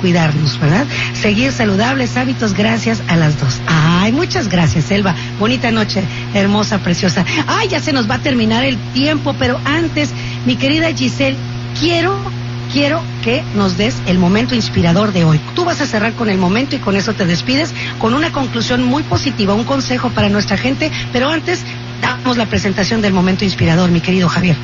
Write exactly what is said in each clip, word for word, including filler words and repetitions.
cuidarnos, ¿verdad? Seguir saludables hábitos gracias a las dos. Ay, muchas gracias, Elba. Bonita noche, hermosa, preciosa. Ay, ya se nos va a terminar el tiempo, pero antes, mi querida Giselle, quiero, quiero que nos des el momento inspirador de hoy. Tú vas a cerrar con el momento y con eso te despides, con una conclusión muy positiva, un consejo para nuestra gente, pero antes, damos la presentación del momento inspirador, mi querido Javier.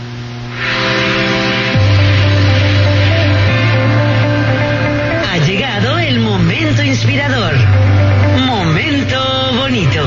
Ha llegado el momento inspirador. Momento bonito.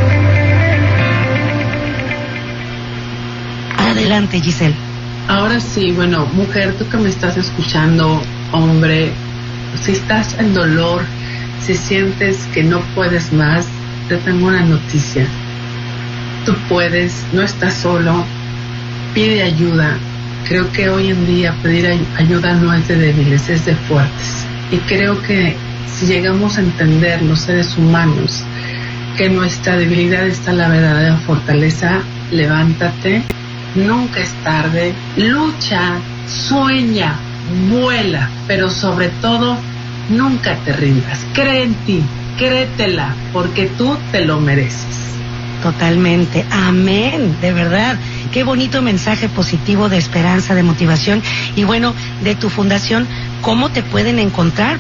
Adelante, Giselle. Ahora sí, bueno, mujer, tú que me estás escuchando, hombre, si estás en dolor, si sientes que no puedes más, te tengo una noticia. Tú puedes, no estás solo, pide ayuda. Creo que hoy en día pedir ayuda no es de débiles, es de fuertes. Y creo que si llegamos a entender los seres humanos que nuestra debilidad está en la verdadera fortaleza, levántate, nunca es tarde, lucha, sueña, vuela, pero sobre todo, nunca te rindas. Cree en ti, créetela, porque tú te lo mereces. Totalmente, amén, de verdad, qué bonito mensaje positivo de esperanza, de motivación. Y bueno, de tu fundación, ¿cómo te pueden encontrar